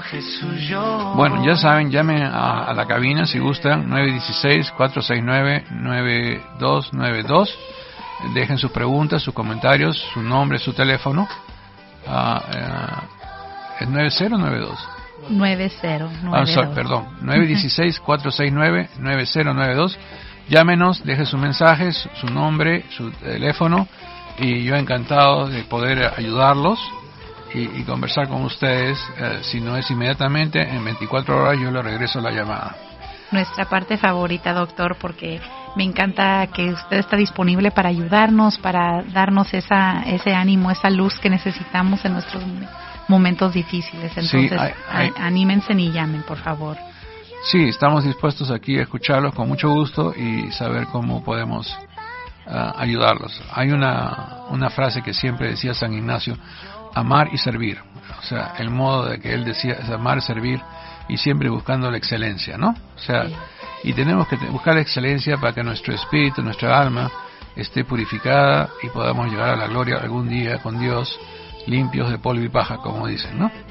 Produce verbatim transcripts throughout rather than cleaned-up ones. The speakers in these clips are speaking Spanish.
Bueno, ya saben, llamen a, a la cabina si gustan, nueve uno seis, cuatro seis nueve, nueve dos nueve dos. Dejen sus preguntas, sus comentarios, su nombre, su teléfono. Uh, uh, ¿Es nueve cero o nueve dos? nueve cero. Ah, sorry, perdón. nueve uno seis, cuatro seis nueve, nueve cero nueve dos. Llámenos, dejen sus mensajes, su nombre, su teléfono, y yo encantado de poder ayudarlos y, y conversar con ustedes. Eh, si no es inmediatamente, en veinticuatro horas yo le regreso la llamada. Nuestra parte favorita, doctor, porque me encanta que usted está disponible para ayudarnos, para darnos esa ese ánimo, esa luz que necesitamos en nuestros momentos difíciles. Entonces, sí, hay, hay... anímense y llamen, por favor. Sí, estamos dispuestos aquí a escucharlos con mucho gusto y saber cómo podemos uh, ayudarlos. Hay una, una frase que siempre decía San Ignacio: amar y servir. O sea, el modo de que él decía es amar y servir, y siempre buscando la excelencia, ¿no? O sea, sí. Y tenemos que buscar la excelencia para que nuestro espíritu, nuestra alma esté purificada y podamos llegar a la gloria algún día con Dios, limpios de polvo y paja, como dicen, ¿no?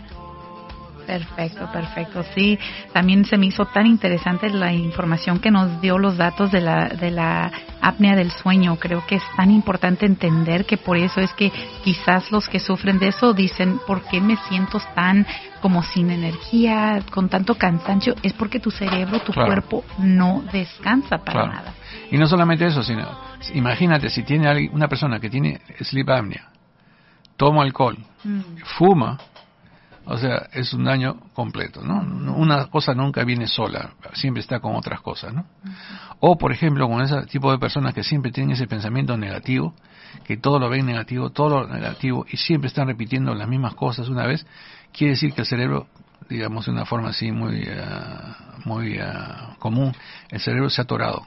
Perfecto, perfecto. Sí, también se me hizo tan interesante la información que nos dio, los datos de la de la apnea del sueño. Creo que es tan importante entender que por eso es que quizás los que sufren de eso dicen, ¿por qué me siento tan como sin energía, con tanto cansancio? Es porque tu cerebro, tu claro. cuerpo no descansa para claro. nada. Y no solamente eso, sino imagínate si tiene alguien, una persona que tiene sleep apnea, toma alcohol, mm. fuma. O sea, es un daño completo, ¿no? Una cosa nunca viene sola, siempre está con otras cosas, ¿no? O, por ejemplo, con ese tipo de personas que siempre tienen ese pensamiento negativo, que todo lo ven negativo, todo lo negativo, y siempre están repitiendo las mismas cosas una vez, quiere decir que el cerebro, digamos de una forma así muy uh, muy uh, común, el cerebro se ha atorado.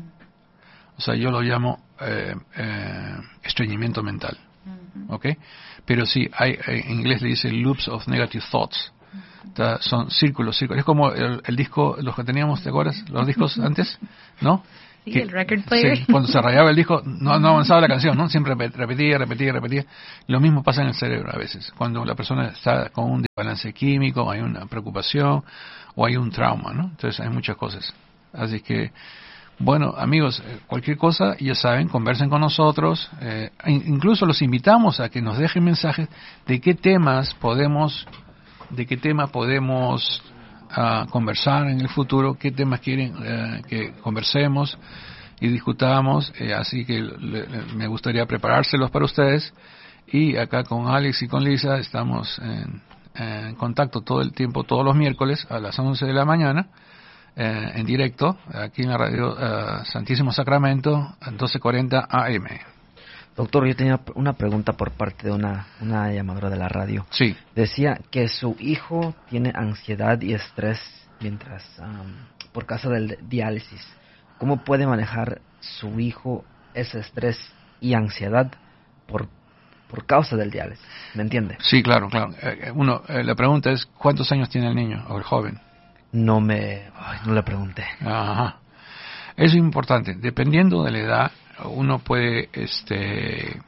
O sea, yo lo llamo eh, eh, estreñimiento mental. ¿Ok? Pero sí, hay, en inglés le dice loops of negative thoughts. Uh-huh. Son círculos, círculos. Es como el, el disco, los que teníamos, ¿te acuerdas? Los discos antes, ¿no? Sí, que, el record player. Sí, cuando se rayaba el disco, no, no avanzaba la canción, ¿no? Siempre repetía, repetía, repetía. Lo mismo pasa en el cerebro a veces. Cuando la persona está con un desbalance químico, hay una preocupación o hay un trauma, ¿no? Entonces hay muchas cosas. Así que, bueno, amigos, cualquier cosa, ya saben, conversen con nosotros. Eh, incluso los invitamos a que nos dejen mensajes de qué temas podemos, de qué tema podemos uh, conversar en el futuro, qué temas quieren uh, que conversemos y discutamos. Eh, así que le, le, me gustaría preparárselos para ustedes. Y acá con Alex y con Lisa estamos en, en contacto todo el tiempo, todos los miércoles a las once de la mañana. Eh, en directo, aquí en la radio uh, Santísimo Sacramento, doce cuarenta A M. Doctor, yo tenía una pregunta por parte de una, una llamadora de la radio. Sí. Decía que su hijo tiene ansiedad y estrés mientras um, por causa del diálisis. ¿Cómo puede manejar su hijo ese estrés y ansiedad por por causa del diálisis? ¿Me entiende? Sí, claro, claro. Eh, uno, eh, la pregunta es, ¿cuántos años tiene el niño o el joven? No me... Ay, no le pregunté. Ajá. Eso es importante. Dependiendo de la edad, uno puede este,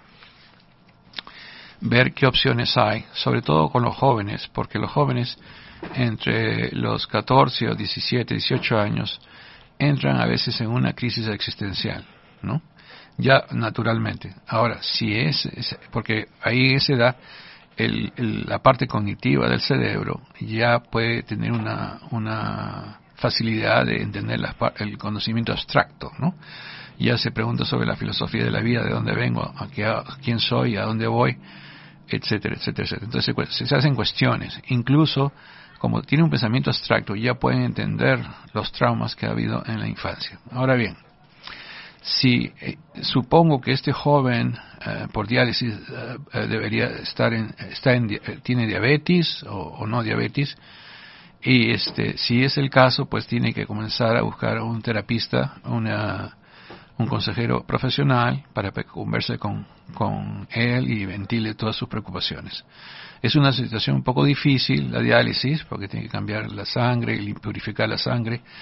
ver qué opciones hay, sobre todo con los jóvenes, porque los jóvenes entre los catorce o diecisiete, dieciocho años entran a veces en una crisis existencial, ¿no? Ya naturalmente. Ahora, si es... es porque ahí en esa edad... El, el, la parte cognitiva del cerebro ya puede tener una, una facilidad de entender la, el conocimiento abstracto, ¿no? Ya se pregunta sobre la filosofía de la vida, de dónde vengo, a, qué, a quién soy, a dónde voy, etcétera, etcétera, etcétera. Entonces se, se hacen cuestiones. Incluso, como tiene un pensamiento abstracto, ya pueden entender los traumas que ha habido en la infancia. Ahora bien, si eh, supongo que este joven eh, por diálisis eh, eh, debería estar en, está en eh, tiene diabetes o, o no diabetes, y este si es el caso, pues tiene que comenzar a buscar un terapista, una un consejero profesional para que converse con con él y ventile todas sus preocupaciones. Es una situación un poco difícil la diálisis porque tiene que cambiar la sangre y purificar la sangre.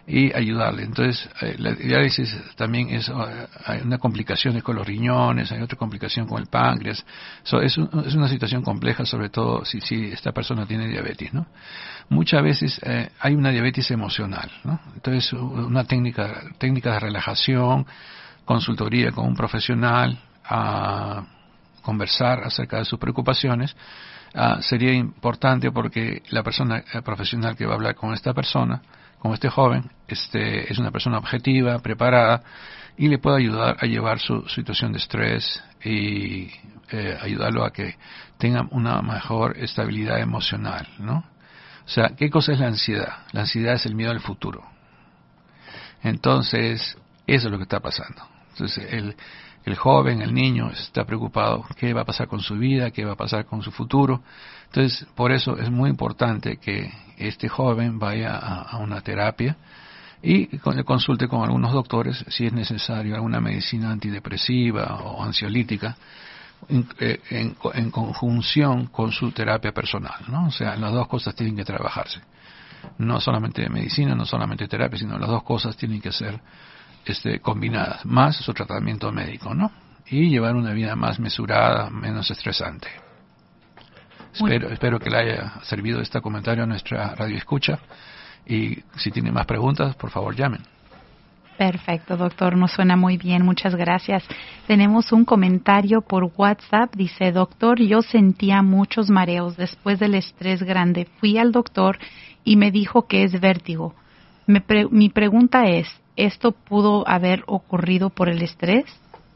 y ayudarle. Entonces, eh, la diálisis también es uh, hay una complicación con los riñones, hay otra complicación con el páncreas. So, es, un, es una situación compleja, sobre todo si, si esta persona tiene diabetes, ¿no? Muchas veces eh, hay una diabetes emocional, ¿no? Entonces, una técnica, técnica de relajación, consultoría con un profesional, a conversar acerca de sus preocupaciones, uh, sería importante porque la persona eh, profesional que va a hablar con esta persona, con este joven, este, es una persona objetiva, preparada, y le puede ayudar a llevar su situación de estrés y eh, ayudarlo a que tenga una mejor estabilidad emocional, ¿no? O sea, ¿qué cosa es la ansiedad? La ansiedad es el miedo al futuro. Entonces, eso es lo que está pasando. Entonces, el, el joven, el niño, está preocupado. ¿Qué va a pasar con su vida? ¿Qué va a pasar con su futuro? Entonces, por eso es muy importante que este joven vaya a, a una terapia y consulte con algunos doctores si es necesario alguna medicina antidepresiva o ansiolítica en, en, en conjunción con su terapia personal, ¿no? O sea, las dos cosas tienen que trabajarse. No solamente medicina, no solamente terapia, sino las dos cosas tienen que ser este, combinadas, más su tratamiento médico, ¿no? Y llevar una vida más mesurada, menos estresante. Espero, espero que le haya servido este comentario a nuestra radio escucha, y si tiene más preguntas, por favor llamen. Perfecto, doctor, nos suena muy bien, muchas gracias. Tenemos un comentario por WhatsApp, dice: doctor, yo sentía muchos mareos después del estrés grande. Fui al doctor y me dijo que es vértigo. Me pre- mi pregunta es, ¿esto pudo haber ocurrido por el estrés?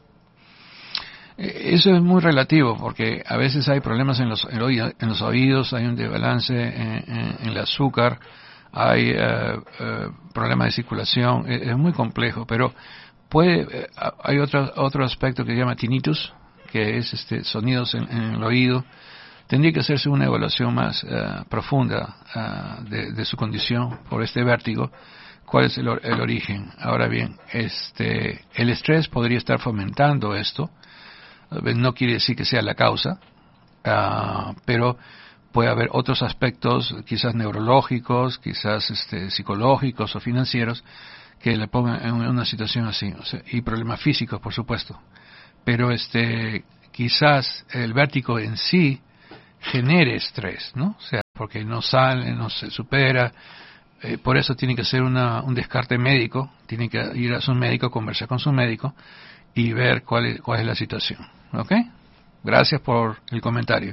Eso es muy relativo, porque a veces hay problemas en los, en los oídos, hay un desbalance en, en, en el azúcar, hay uh, uh, problemas de circulación, es, es muy complejo, pero puede, uh, hay otro, otro aspecto que se llama tinnitus, que es este sonidos en, en el oído. Tendría que hacerse una evaluación más uh, profunda uh, de, de su condición por este vértigo, cuál es el, el origen. Ahora bien, este, el estrés podría estar fomentando esto. No quiere decir que sea la causa, uh, pero puede haber otros aspectos, quizás neurológicos, quizás este, psicológicos o financieros, que le pongan en una situación así, o sea, y problemas físicos, por supuesto. Pero este, quizás el vértigo en sí genere estrés, ¿no? O sea, porque no sale, no se supera. Eh, por eso tiene que ser una, un descarte médico, tiene que ir a su médico, conversar con su médico y ver cuál es, cuál es la situación. ¿Ok? Gracias por el comentario.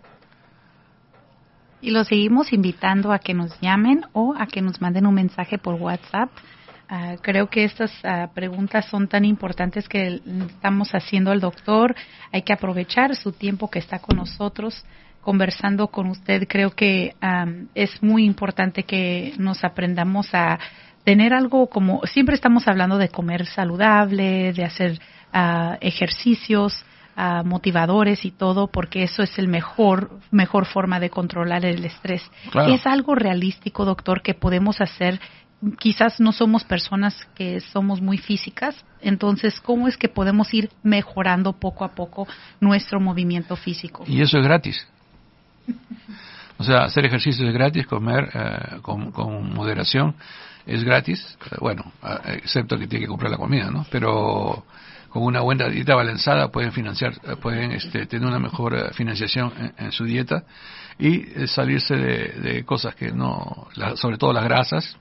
Y los seguimos invitando a que nos llamen o a que nos manden un mensaje por WhatsApp. Uh, creo que estas uh, preguntas son tan importantes que estamos haciendo al doctor. Hay que aprovechar su tiempo que está con nosotros conversando con usted. Creo que um, es muy importante que nos aprendamos a tener algo como, siempre estamos hablando de comer saludable, de hacer uh, ejercicios, Uh, motivadores y todo, porque eso es el mejor mejor forma de controlar el estrés. Claro. Es algo realístico, doctor, que podemos hacer. Quizás no somos personas que somos muy físicas, entonces, ¿cómo es que podemos ir mejorando poco a poco nuestro movimiento físico? Y eso es gratis. O sea, hacer ejercicio es gratis, comer eh, con, con moderación es gratis, bueno, excepto que tiene que comprar la comida, ¿no? Pero con una buena dieta balanzada pueden financiar, pueden este, tener una mejor financiación en, en su dieta y eh, salirse de, de cosas que no, la, sobre todo las grasas.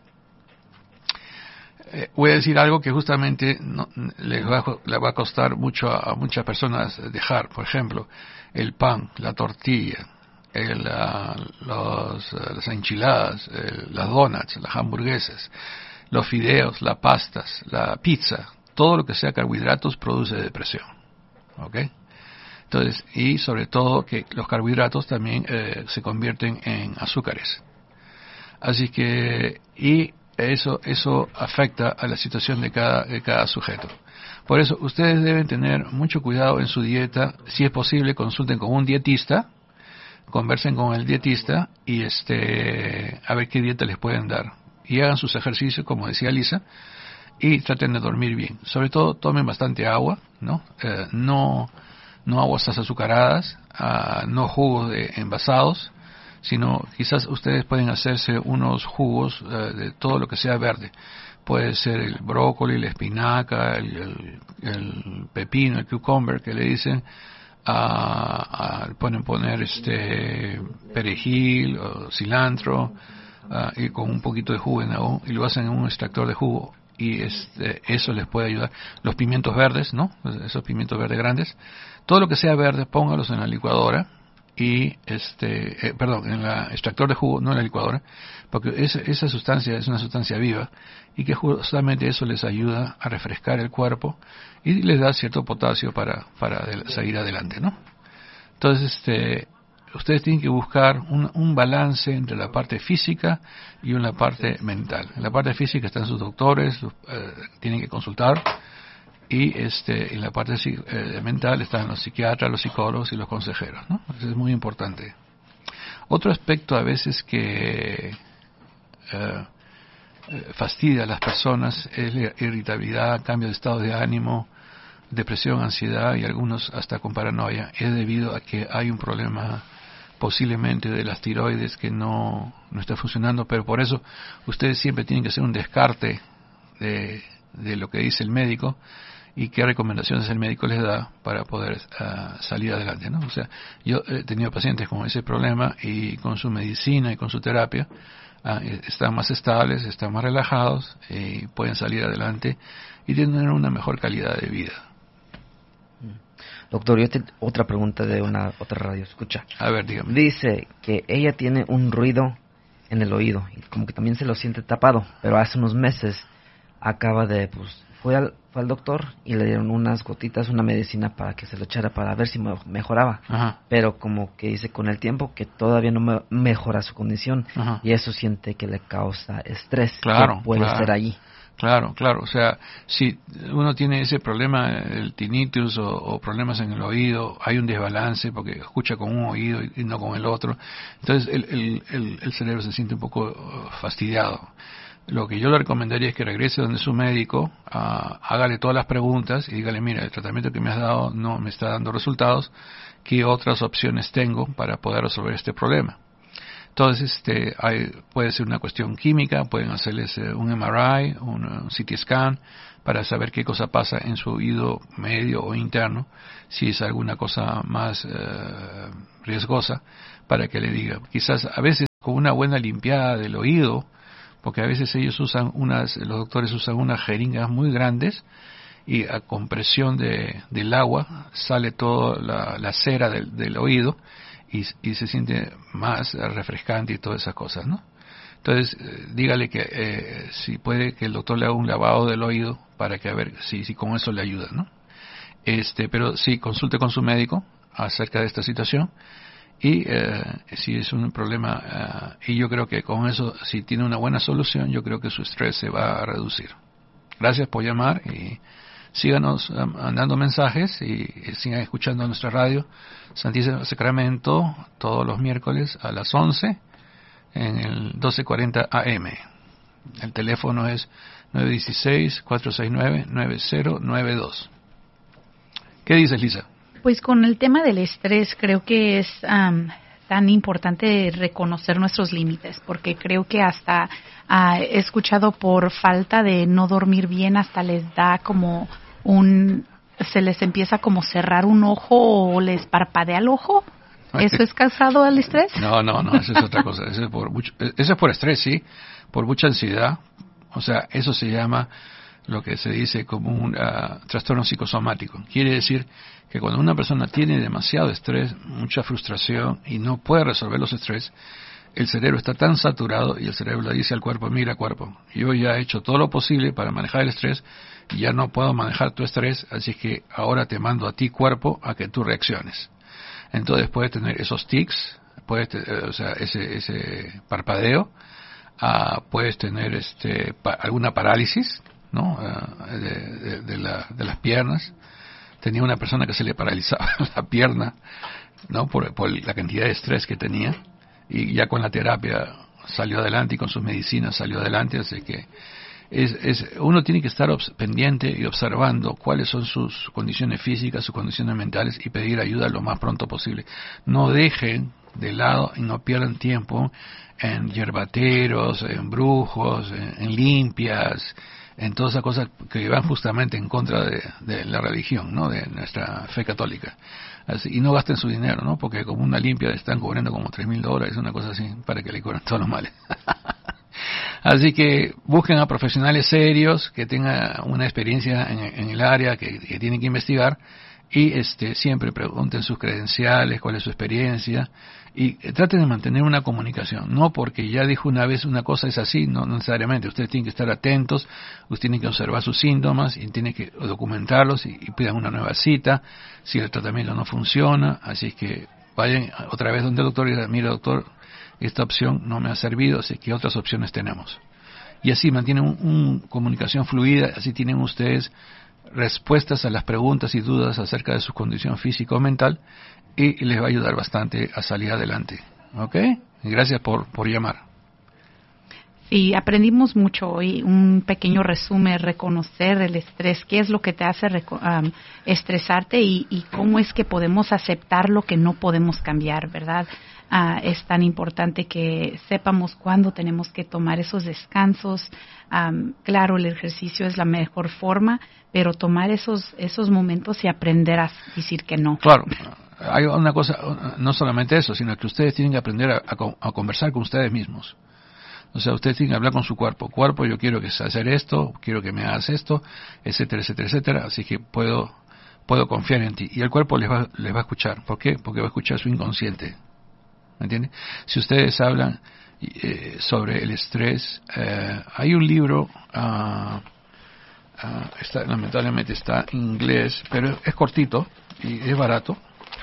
Eh, voy a decir algo que justamente no, les va, le va a costar mucho a, a muchas personas dejar, por ejemplo, el pan, la tortilla, el, uh, los, uh, las enchiladas, el, las donuts, las hamburguesas, los fideos, las pastas, la pizza. Todo lo que sea carbohidratos produce depresión, ¿ok? Entonces, y sobre todo que los carbohidratos también eh, se convierten en azúcares. Así que, y eso eso afecta a la situación de cada, de cada sujeto. Por eso, ustedes deben tener mucho cuidado en su dieta. Si es posible, consulten con un dietista, conversen con el dietista y este a ver qué dieta les pueden dar. Y hagan sus ejercicios, como decía Lisa, y traten de dormir bien. Sobre todo tomen bastante agua, ¿no? Eh, no, no aguas azucaradas, uh, no jugos de envasados, sino quizás ustedes pueden hacerse unos jugos uh, de todo lo que sea verde. Puede ser el brócoli, la espinaca, el, el, el pepino, el cucumber que le dicen. A, a, pueden poner este perejil o cilantro uh, y con un poquito de jugo en agua, y lo hacen en un extractor de jugo, y este eso les puede ayudar. Los pimientos verdes, ¿no? Esos pimientos verdes grandes, todo lo que sea verde, póngalos en la licuadora y este eh, perdón, en el extractor de jugo, no en la licuadora, porque esa, esa sustancia es una sustancia viva y que justamente eso les ayuda a refrescar el cuerpo y les da cierto potasio para para de, seguir adelante, ¿no? Entonces, este ustedes tienen que buscar un, un balance entre la parte física y una parte mental. En la parte física están sus doctores, los, eh, tienen que consultar, y este en la parte eh, mental están los psiquiatras, los psicólogos y los consejeros, ¿no? Eso es muy importante. Otro aspecto a veces que eh, fastidia a las personas es la irritabilidad, cambio de estado de ánimo, depresión, ansiedad y algunos hasta con paranoia. Es debido a que hay un problema posiblemente de las tiroides que no, no está funcionando, pero por eso ustedes siempre tienen que hacer un descarte de, de lo que dice el médico y qué recomendaciones el médico les da para poder uh, salir adelante, ¿no? O sea, yo he tenido pacientes con ese problema y con su medicina y con su terapia uh, están más estables, están más relajados y pueden salir adelante y tener una mejor calidad de vida. Doctor, yo tengo otra pregunta de una otra radio, escucha. A ver, dígame. Dice que ella tiene un ruido en el oído y como que también se lo siente tapado, pero hace unos meses acaba de, pues, fue al, fue al doctor y le dieron unas gotitas, una medicina para que se lo echara para ver si me, mejoraba. Ajá. Pero como que dice con el tiempo que todavía no me, mejora su condición. Ajá. Y eso siente que le causa estrés. Claro, que puede claro. ser allí. Claro, claro, o sea, si uno tiene ese problema, el tinnitus o, o problemas en el oído, hay un desbalance porque escucha con un oído y, y no con el otro, entonces el, el, el, el cerebro se siente un poco fastidiado. Lo que yo le recomendaría es que regrese donde su médico, uh, hágale todas las preguntas y dígale, mira, el tratamiento que me has dado no me está dando resultados, ¿qué otras opciones tengo para poder resolver este problema? Entonces, este, hay, puede ser una cuestión química, pueden hacerles eh, un M R I, un, un C T scan, para saber qué cosa pasa en su oído medio o interno, si es alguna cosa más eh, riesgosa, para que le diga. Quizás a veces con una buena limpiada del oído, porque a veces ellos usan unas, los doctores usan unas jeringas muy grandes, y a compresión de, del agua sale toda la, la cera del, del oído, Y, y se siente más refrescante y todas esas cosas, ¿no? Entonces, eh, dígale que eh, si puede que el doctor le haga un lavado del oído para que a ver si, si con eso le ayuda, ¿no? Este, pero sí, consulte con su médico acerca de esta situación y eh, si es un problema, uh, y yo creo que con eso, si tiene una buena solución, yo creo que su estrés se va a reducir. Gracias por llamar y síganos mandando mensajes y, y sigan escuchando nuestra radio Santísimo Sacramento todos los miércoles a las once en el doce cuarenta A M. El teléfono es nueve uno seis, cuatro seis nueve, nueve cero nueve dos. ¿Qué dices, Lisa? Pues con el tema del estrés creo que es um, tan importante reconocer nuestros límites, porque creo que hasta uh, he escuchado por falta de no dormir bien hasta les da como un, se les empieza como cerrar un ojo o les parpadea el ojo. ¿Eso es causado al estrés? No, no, no, eso es otra cosa. Eso es por mucho, eso es por estrés, sí, por mucha ansiedad. O sea, eso se llama lo que se dice como un uh, trastorno psicosomático. Quiere decir que cuando una persona tiene demasiado estrés, mucha frustración y no puede resolver los estrés, el cerebro está tan saturado y el cerebro le dice al cuerpo, mira cuerpo, yo ya he hecho todo lo posible para manejar el estrés, ya no puedo manejar tu estrés, así que ahora te mando a ti cuerpo a que tú reacciones. Entonces puedes tener esos tics, puedes tener, o sea, ese, ese parpadeo, uh, puedes tener este pa, alguna parálisis, ¿no? Uh, de, de, de, la, de las piernas. Tenía una persona que se le paralizaba la pierna, ¿no? Por, por la cantidad de estrés que tenía. Y ya con la terapia salió adelante y con sus medicinas salió adelante, así que es, es uno tiene que estar obs- pendiente y observando cuáles son sus condiciones físicas, sus condiciones mentales y pedir ayuda lo más pronto posible. No dejen de lado y no pierdan tiempo en yerbateros, en brujos, en, en limpias, en todas esas cosas que van justamente en contra de, de la religión, ¿no? De nuestra fe católica. Así, y no gasten su dinero, ¿no? Porque como una limpia están cobrando como tres mil dólares, una cosa así, para que le cobren todos los males. Así que busquen a profesionales serios que tengan una experiencia en, en el área que, que tienen que investigar, y este siempre pregunten sus credenciales, cuál es su experiencia, y traten de mantener una comunicación. No porque ya dijo una vez una cosa es así, no, no necesariamente. Ustedes tienen que estar atentos, ustedes tienen que observar sus síntomas y tienen que documentarlos, y, y pidan una nueva cita si el tratamiento no funciona. Así que vayan otra vez donde el doctor y digan: mire, doctor, esta opción no me ha servido, así que otras opciones tenemos. Y así mantienen una un comunicación fluida, así tienen ustedes respuestas a las preguntas y dudas acerca de su condición física o mental, y les va a ayudar bastante a salir adelante. ¿Ok? Gracias por, por llamar. Sí, aprendimos mucho hoy. Un pequeño resumen: reconocer el estrés, qué es lo que te hace um, estresarte, y, y cómo es que podemos aceptar lo que no podemos cambiar, ¿verdad? Uh, es tan importante que sepamos cuándo tenemos que tomar esos descansos. Um, claro, el ejercicio es la mejor forma, pero tomar esos esos momentos y aprender a decir que no. Claro, hay una cosa, no solamente eso, sino que ustedes tienen que aprender a, a, a conversar con ustedes mismos. O sea, ustedes tienen que hablar con su cuerpo. Cuerpo, yo quiero que hacer esto, quiero que me hagas esto, etcétera, etcétera, etcétera. Así que puedo puedo confiar en ti. Y el cuerpo les va, les va a escuchar. ¿Por qué? Porque va a escuchar su inconsciente. ¿Me entiende? Si ustedes hablan eh, sobre el estrés, eh, hay un libro, uh, uh, está, lamentablemente está en inglés, pero es cortito y es barato.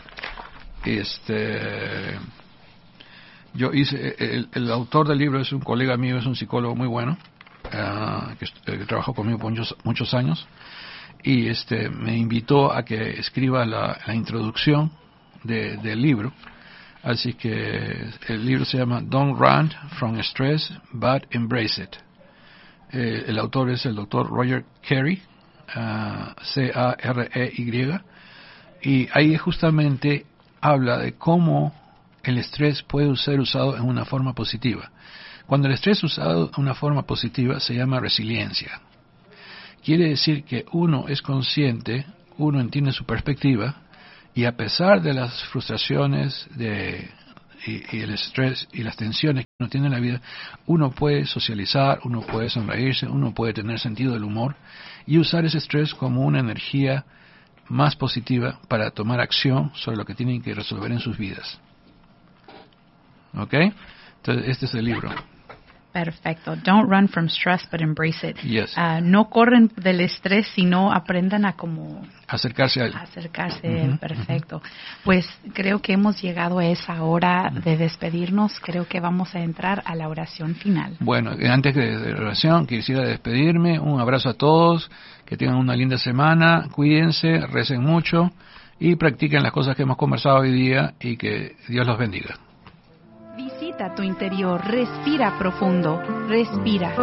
Este, yo hice, el, el autor del libro es un colega mío, es un psicólogo muy bueno, uh, que, que trabajó conmigo por muchos, muchos años, y este me invitó a que escriba la, la introducción de, del libro. Así que el libro se llama Don't Run from Stress, but Embrace It. Eh, el autor es el doctor Roger Carey, uh, C A R E Y, y ahí justamente habla de cómo el estrés puede ser usado en una forma positiva. Cuando el estrés es usado en una forma positiva se llama resiliencia. Quiere decir que uno es consciente, uno entiende su perspectiva, y a pesar de las frustraciones de, y, y el estrés y las tensiones que uno tiene en la vida, uno puede socializar, uno puede sonreírse, uno puede tener sentido del humor y usar ese estrés como una energía más positiva para tomar acción sobre lo que tienen que resolver en sus vidas. ¿Ok? Entonces, este es el libro. Perfecto. Don't run from stress, but embrace it. Yes. Uh, no corren del estrés, sino aprendan a como acercarse a él. Acercarse, uh-huh, perfecto. Uh-huh. Pues creo que hemos llegado a esa hora de despedirnos. Creo que vamos a entrar a la oración final. Bueno, antes de la oración, quisiera despedirme. Un abrazo a todos. Que tengan una linda semana. Cuídense, recen mucho y practiquen las cosas que hemos conversado hoy día, y que Dios los bendiga. Visita tu interior, respira profundo, respira.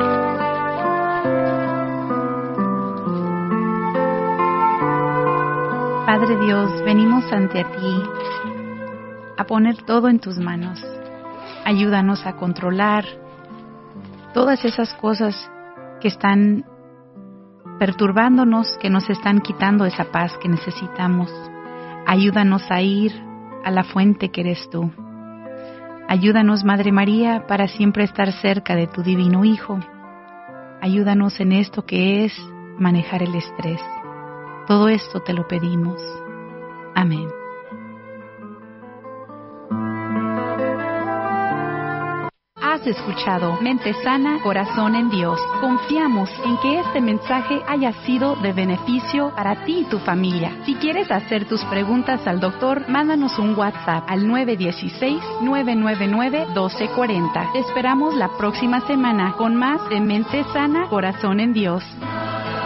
Padre Dios, venimos ante ti a poner todo en tus manos. Ayúdanos a controlar todas esas cosas que están perturbándonos, que nos están quitando esa paz que necesitamos. Ayúdanos a ir a la fuente que eres tú. Ayúdanos, Madre María, para siempre estar cerca de tu divino Hijo. Ayúdanos en esto que es manejar el estrés. Todo esto te lo pedimos. Amén. Has escuchado Mente Sana, Corazón en Dios. Confiamos en que este mensaje haya sido de beneficio para ti y tu familia. Si quieres hacer tus preguntas al doctor, mándanos un WhatsApp al nueve uno seis, nueve nueve nueve, uno dos cuatro cero. Te esperamos la próxima semana con más de Mente Sana, Corazón en Dios.